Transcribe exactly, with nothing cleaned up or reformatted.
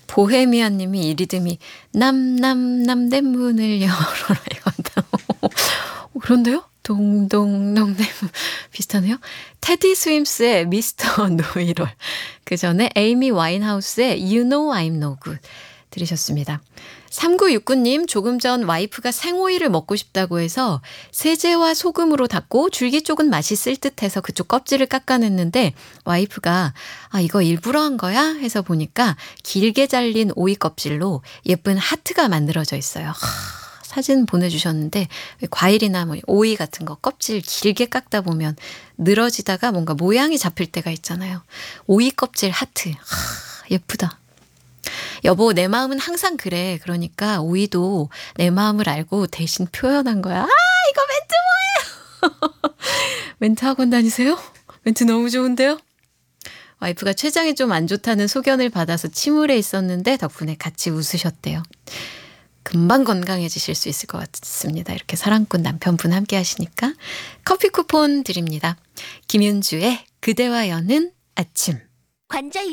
보헤미안 님이 이 리듬이 남남 남대문을 열어라 이건다. 그런데요? 동동동 비슷하네요. 테디 스윈스의 미스터 노이롤. 그 전에 에이미 와인하우스의 You Know I'm No Good 들으셨습니다. 삼구육구 님 조금 전 와이프가 생오이를 먹고 싶다고 해서 세제와 소금으로 닦고 줄기 쪽은 맛있을 듯해서 그쪽 껍질을 깎아냈는데 와이프가 아 이거 일부러 한 거야? 해서 보니까 길게 잘린 오이 껍질로 예쁜 하트가 만들어져 있어요. 하, 사진 보내주셨는데 과일이나 뭐 오이 같은 거 껍질 길게 깎다 보면 늘어지다가 뭔가 모양이 잡힐 때가 있잖아요. 오이 껍질 하트. 하, 예쁘다. 여보 내 마음은 항상 그래. 그러니까 오이도 내 마음을 알고 대신 표현한 거야. 아 이거 멘트 뭐예요? 멘트 학원 다니세요? 멘트 너무 좋은데요? 와이프가 췌장이 좀 안 좋다는 소견을 받아서 침울해 있었는데 덕분에 같이 웃으셨대요. 금방 건강해지실 수 있을 것 같습니다. 이렇게 사랑꾼 남편분 함께 하시니까 커피 쿠폰 드립니다. 김윤주의 그대와 여는 아침. 관절